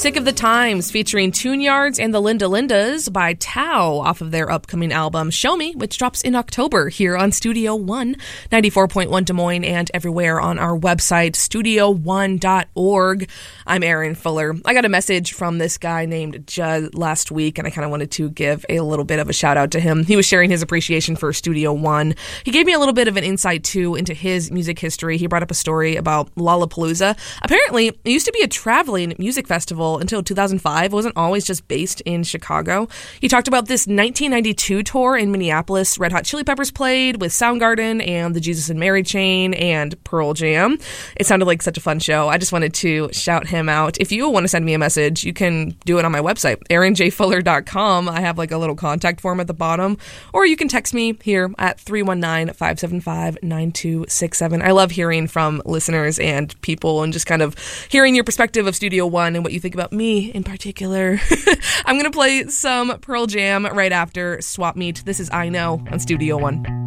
Sick of the Times featuring Tune Yards and the Linda Lindas by Tao off of their upcoming album Show Me, which drops in October here on Studio One, 94.1 Des Moines and everywhere on our website, studio1.org. I'm Erin Fuller. I got a message from this guy named Judd last week, and I kind of wanted to give a little bit of a shout out to him. He was sharing his appreciation for Studio One. He gave me a little bit of an insight, too, into his music history. He brought up a story about Lollapalooza. Apparently, it used to be a traveling music festival until 2005. It wasn't always just based in Chicago. He talked about this 1992 tour in Minneapolis. Red Hot Chili Peppers played with Soundgarden and the Jesus and Mary Chain and Pearl Jam. It sounded like such a fun show. I just wanted to shout him out. If you want to send me a message, you can do it on my website, erinjfuller.com. I have like a little contact form at the bottom, or you can text me here at 319-575-9267. I love hearing from listeners and people and just kind of hearing your perspective of Studio One and what you think about me in particular. I'm going to play some Pearl Jam right after Swap Meet. This is I Know on Studio One.